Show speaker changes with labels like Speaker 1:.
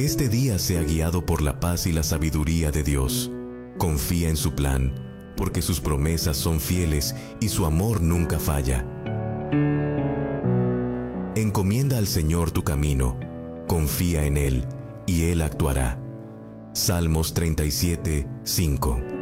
Speaker 1: este día sea guiado por la paz y la sabiduría de Dios. Confía en su plan, porque sus promesas son fieles y su amor nunca falla. Encomienda al Señor tu camino, confía en Él, y Él actuará. Salmos 37:5.